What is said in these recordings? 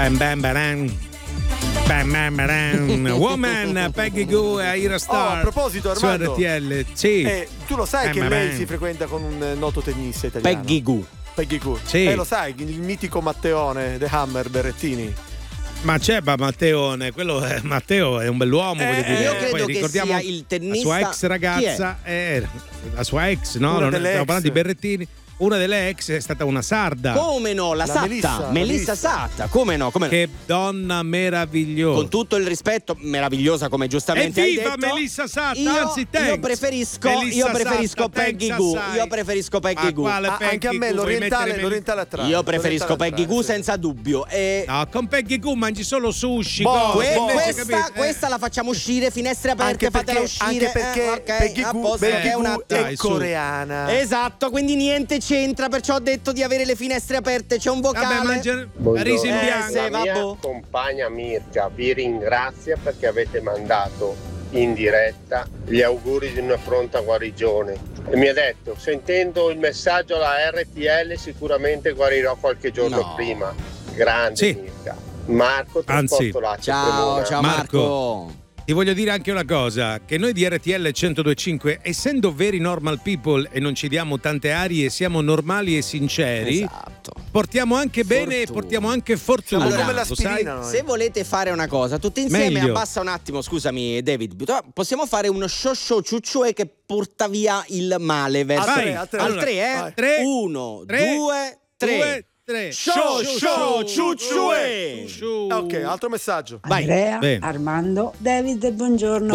Woman, Peggy Goo e Ira Star. A proposito, Armando, su RTL, sì. tu lo sai che lei si frequenta con un noto tennista italiano? Peggy Goo. Sì. Lo sai, il mitico Matteone, The Hammer Berrettini. Ma c'è Matteone, Matteo è un bell'uomo, voglio dire. Io credo poi che sia il tennista. La sua ex ragazza, la sua ex, no? Stiamo parlando di Berrettini. Una delle ex è stata una sarda. Come no? La Satta, Melissa Satta. Come no? Che donna meravigliosa. Con tutto il rispetto, meravigliosa come giustamente hai detto. Evviva Melissa Satta, anzi io preferisco Peggy Goo. Io preferisco Peggy Goo. Anche a me l'orientale attrae. Io preferisco Peggy Goo senza dubbio. No, con Peggy Goo mangi solo sushi. Questa la facciamo uscire, finestre aperte, fatela uscire. Anche perché Peggy Goo è coreana. Esatto, quindi niente c'entra, perciò ho detto di avere le finestre aperte. C'è un vocale. Risi in bianco. La mia compagna Mirja vi ringrazia perché avete mandato in diretta gli auguri di una pronta guarigione e mi ha detto: sentendo il messaggio alla RTL sicuramente guarirò qualche giorno prima. Grande Mirja. Marco Trasporto Lazio. Ciao Marco. Ti voglio dire anche una cosa, che noi di RTL 102.5, essendo veri normal people e non ci diamo tante arie, siamo normali e sinceri, portiamo anche bene e portiamo anche fortuna. Allora, come l'aspirina, se volete fare una cosa tutti insieme, abbassa un attimo, scusami David, possiamo fare uno show ciucciue che porta via il male verso al 3, 1, 2, 3. Show ciucciue. Ok, altro messaggio. Andrea, Armando, David, buongiorno.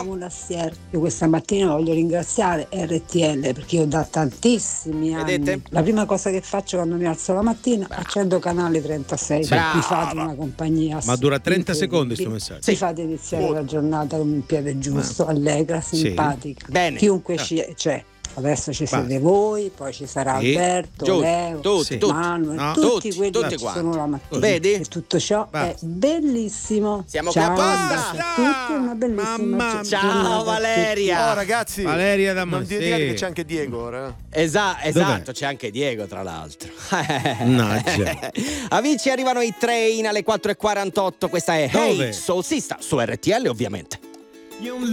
Io questa mattina voglio ringraziare RTL perché io da tantissimi anni la prima cosa che faccio quando mi alzo la mattina accendo canale 36. Mi fate una compagnia. Ma dura 30 secondi sto messaggio. Mi fate iniziare la giornata con un piede giusto, allegra, simpatica. Bene. Chiunque c'è. Adesso ci siete voi, poi ci sarà Alberto, Leo, Manuel, tutti quelli che ci sono la mattina. Vedi? E tutto ciò è bellissimo. Siamo ciao a tutti, una bellissima ciao Valeria. Oh ragazzi, Valeria da non dimenticate che c'è anche Diego ora. Esatto, c'è anche Diego tra l'altro. Amici, arrivano i train alle 4:48. Questa è Hey Soul Sister su RTL ovviamente.